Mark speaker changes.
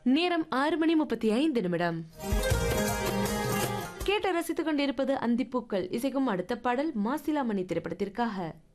Speaker 1: நேரம் 6:35. கேட்டு ரசித்துக் கொண்டிருப்பது அந்திப்பூக்கள். இசைக்கும் அடுத்த பாடல் மாசிலாமணி திரைப்படத்திற்காக.